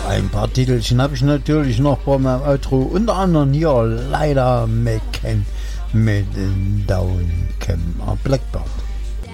ein paar Titelchen habe ich natürlich noch bei meinem Outro. Unter anderem hier leider McCann mit Downcamp Blackbird.